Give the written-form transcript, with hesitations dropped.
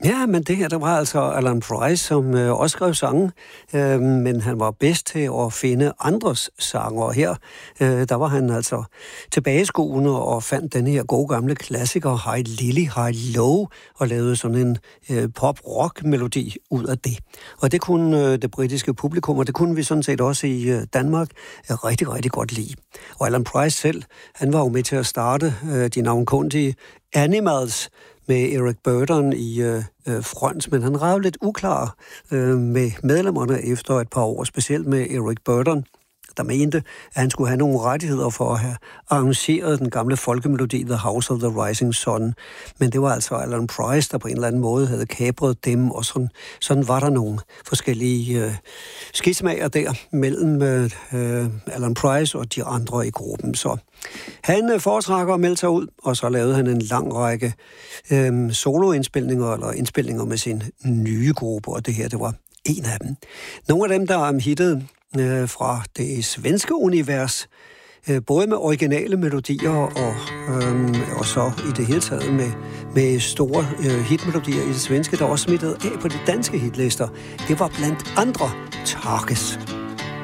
Ja, men det her, der var altså Alan Price, som også skrev sange, men han var bedst til at finde andres sanger. Og her, der var han altså tilbageskuende og fandt den her gode gamle klassiker, Hi Lily, Hi Low, og lavede sådan en pop-rock-melodi ud af det. Og det kunne det britiske publikum, og det kunne vi sådan set også i Danmark rigtig, rigtig godt lide. Og Alan Price selv, han var jo med til at starte de navnkundige Animals, med Eric Burdon i front, men han ragede lidt uklar med medlemmerne efter et par år, specielt med Eric Burdon, der mente, at han skulle have nogle rettigheder for at have arrangeret den gamle folkemelodi The House of the Rising Sun. Men det var altså Alan Price, der på en eller anden måde havde kapret dem, og sådan var der nogle forskellige skismager der mellem Alan Price og de andre i gruppen. Så han foretrækker at melde sig ud, og så lavede han en lang række soloindspilninger, eller indspilninger med sin nye gruppe, og det her, det var en af dem. Nogle af dem, der er hittet fra det svenske univers, både med originale melodier og så i det hele taget med store hitmelodier i det svenske, der også smittede af på de danske hitlister. Det var blandt andre Tarkes.